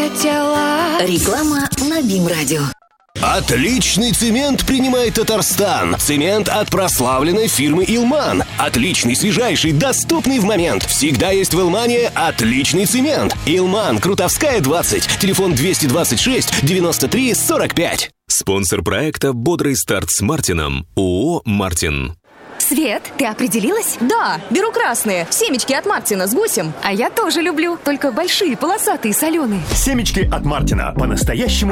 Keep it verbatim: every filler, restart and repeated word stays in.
хотела. Реклама на БИМ-радио. Отличный цемент принимает Татарстан. Цемент от прославленной фирмы «Илман». Отличный, свежайший, доступный в момент. Всегда есть в «Илмане» отличный цемент. «Илман», Крутовская, двадцать. Телефон двести двадцать шесть девяносто три сорок пять. Спонсор проекта «Бодрый старт с Мартином» ООО «Мартин». Свет, ты определилась? Да, беру красные. Семечки от Мартина с гусем. А я тоже люблю, только большие, полосатые, соленые. Семечки от Мартина. По-настоящему